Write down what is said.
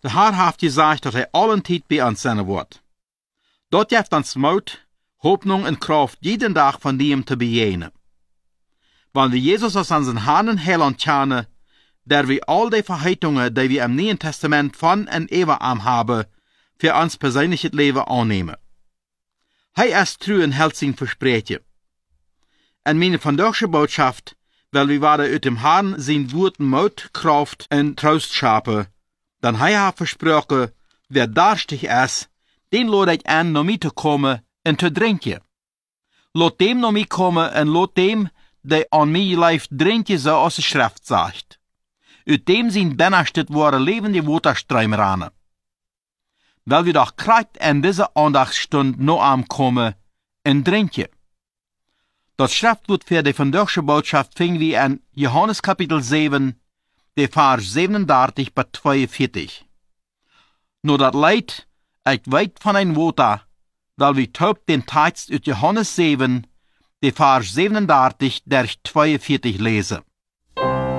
De Herr heeft gezegd dat hij allen tijd bij ons zijn wordt. Dat geeft ons moed, hoopnung en kracht jeden dag van die hem te bejenen. Wanneer we Jezus als onze Herrn Heiland kennen, der we al die verheitungen, die we im Neuen Testament van en eeuwen aan hebben, für ons persoonlijk het leven aannemen. Hij is true en hält zijn versprechen. En meine vandaagse boodschap, weil we waren uit dem Herrn zijn woorden moed, kracht en troost schapen, dan hij heeft versproken, wer darstig is, den laat ik aan naar mij te komen en te drinken. Laat dem naar mij komen en laat dem, die aan mij leeft, drinken, zoals de schrift zegt. Uit dem zijn binnenstet worden levende waterströme ranen. Weil we doch kracht in deze aandachtsstund naar am komen en drinken. Dat schriftwoord voor de vandaagse boodschap vingen we in Johannes kapitel 7, de vers 37 bis 42. Nu dat leidt, ik weet van een water, weil we taub den tekst uit Johannes 7, de vers 37 durch 42 lezen.